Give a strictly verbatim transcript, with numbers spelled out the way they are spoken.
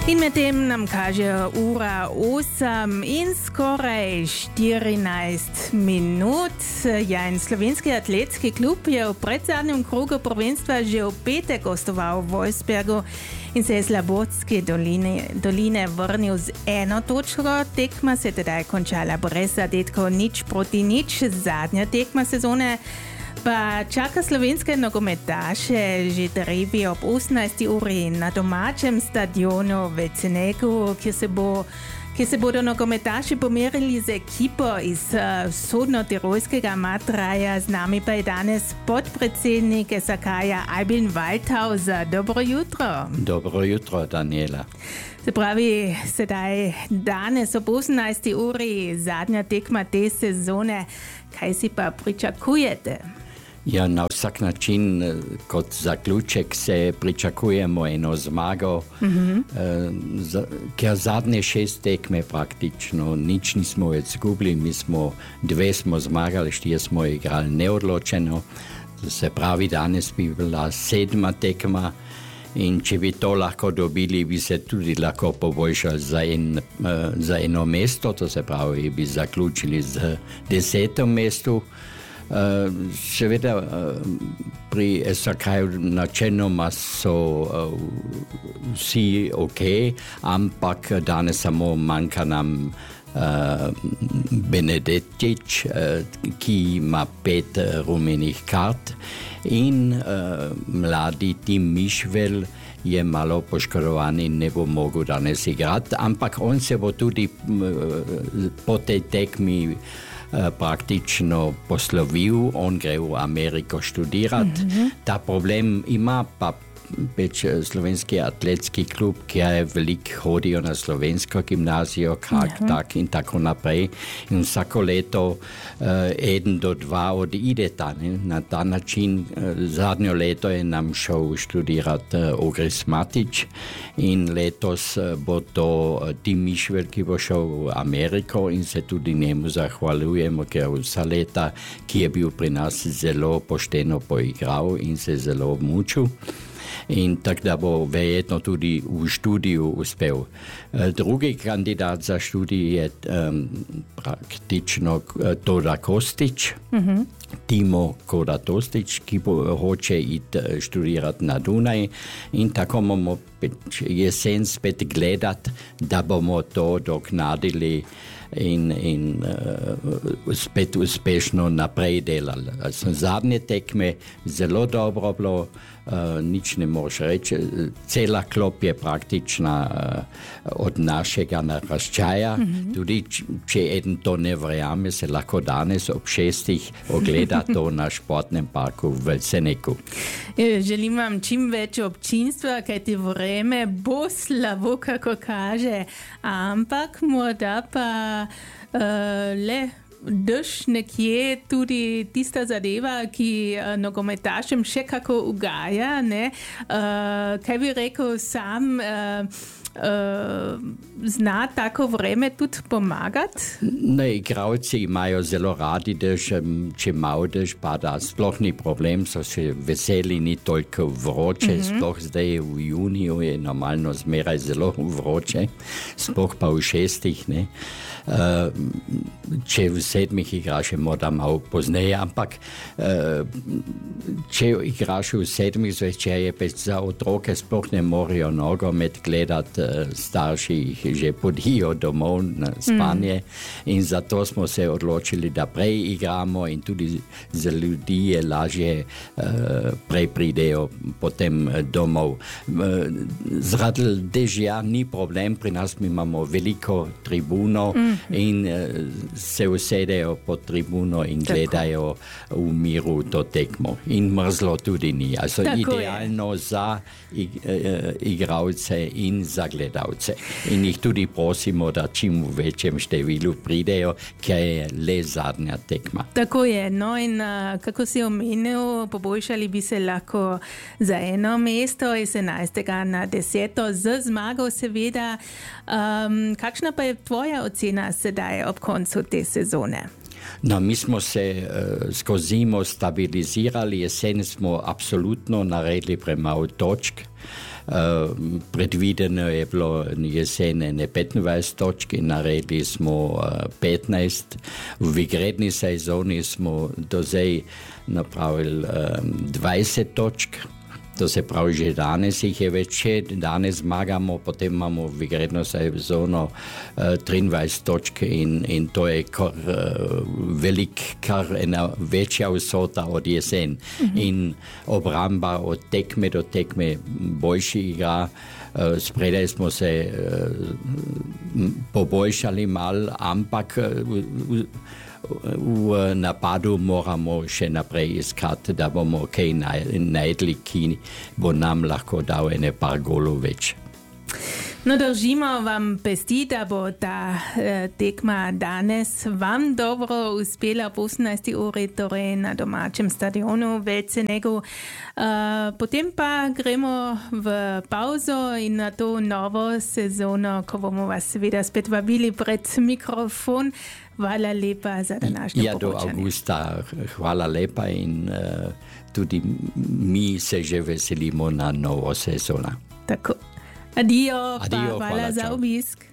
In medtem nam kaže ura osem in skoraj štirinajst minut. Ja, in slovenski atletski klub je v predzadnjem krogu prvenstva že v petek gostoval v Wolfsbergu in se je z Labotske doline, doline vrnil z eno točko. Tekma se tedaj končala brez zadetkov, nič proti nič. Zadnja tekma sezone pa čaka slovenske nogometaše že drevi ob osemnajsti uri na domačem stadionu v Cenegu, kjer se, bo, kjer se bodo nogometaši pomerili z ekipo iz uh, vzhodno-tirolskega Matraja. Z nami pa je danes podpredsednik S A K-ja Albin Waldhauser. Dobro jutro. Dobro jutro, Daniela. Se pravi, sedaj danes ob osemnajsti uri zadnja tekma te sezone. Kaj si pa pričakujete? Ja, na vsak način kot zaključek se pričakujemo eno zmago, mm-hmm. uh, ker zadnje šest tekme praktično nič nismo več zgubili, mi smo dve smo zmagali, štiri smo igrali neodločeno, se pravi danes bi bila sedma tekma in če bi to lahko dobili, bi se tudi lahko poboljšali za, en, uh, za eno mesto, to se pravi, bi zaključili z desetem mestu. Uh, seveda uh, pri S A K-ju načeloma so uh, vsi ok, ampak danes samo manjka nam uh, Benedetič, uh, ki ima pet uh, rumenih kart in uh, mladi Tim Mišvel je malo poškodovan in ne bo mogel danes igrati, ampak on se bo tudi uh, po tej tekmi praktično poslovil, on gre v Ameriko študirati. Mm-hmm. Ta problem ima pa več slovenski atletski klub, kjer veliko hodijo na slovensko gimnazijo, kak, mm-hmm. tak in tako naprej. In vsako leto uh, eden do dva odideta. Na ta način uh, zadnjo leto je nam šel študirati uh, Ogris Matič in letos uh, bo to uh, Tim Mišvel, ki bo šel v Ameriko in se tudi njemu zahvaljujemo, ker vsa leta, ki je bil pri nas zelo pošteno poigral in se zelo mučil. In tako da bo verjetno tudi v študiju uspel. Drugi kandidat za študij je um, praktično Toda Kostič, mm-hmm. Timo Koda Kostič, ki bo hoče iti študirati na Dunaj in tako bomo jesen spet gledati, da bomo to doknadili in, in uh, spet uspešno naprej delali. Zadnje tekme zelo dobro bilo, uh, nič ne moš reči. Cela klop je praktična uh, od našega naraščaja. Mm-hmm. Tudi če eden to ne verjame, se lahko danes ob šestih ogleda to na športnem parku v Ceneku. Želim vam čim več občinstva, kajti vreme bo slabo, kako kaže, ampak morda pa uh, le dež nekje tudi tista zadeva, ki uh, nogometašem še kako ugaja. Ne? Uh, kaj bi rekel sam, uh, uh, zna tako vreme tudi pomagati? Ne, igravci imajo zelo radi dež, če malo dež pada, sploh ni problem, so se veseli, ni toliko vroče, mm-hmm. sploh zdaj v juniju je normalno zmeraj zelo vroče, sploh pa v šestih, ne. Uh, če v sedmih igraš je morda malo pozneje, ampak uh, če igraš v sedmih zvečer je pa za otroke sploh ne morajo nogomet gledati, uh, starši jih že podijo domov na spanje mm. in zato smo se odločili, da prej igramo in tudi za ljudi je lažje uh, prej pridejo potem domov. Uh, Zradl dežja ni problem, pri nas mi imamo veliko tribuno mm. in uh, se usedejo pod tribuno in tako gledajo v miru to tekmo. In mrzlo tudi ni. Also tako idealno je za ig, uh, igralce in za gledalce. In jih tudi prosimo, da čim v večjem številu pridejo, ker je le zadnja tekma. Tako je. No in uh, kako si omenil, poboljšali bi se lahko za eno mesto iz enajstega na deseto z zmago seveda. Um, kakšna pa je tvoja ocena sedaj ob koncu te sezone? No, mi smo se uh, skozi zimo stabilizirali, jesen smo absolutno naredili premalo točk. predvideno je bilo jesene ne petnajst točk in naredili smo petnajst. V vigredni sezoni smo do zdaj napravili dvajset točk. To se pravi, že danes jih je več, danes zmagamo, potem imamo v vigredno sezono uh, triindvajset točk in, in to je kar uh, velik, kar ena večja vsota od jesen. Mm-hmm. In obramba od tekme do tekme boljši igra. Uh, spredaj smo se uh, poboljšali mal, ampak uh, v napadu moramo še naprej iskati, da bomo kaj najdli, ki bo nam lahko dal ene par golov več. No, držimo vam pesti, da bo ta eh, tekma danes vam dobro uspela po osemnajsti uri, torej na domačem stadionu v Cenegu. Uh, potem pa gremo v pauzo in na to novo sezono, ko bomo vas seveda spet vabili pred mikrofon. Hvala lepa za današnjo ja, poročanje. Ja, do avgusta hvala lepa in uh, tudi mi se že veselimo na novo sezono. Tako. Adio, Adio, pa hvala hvala, za čau. obisk.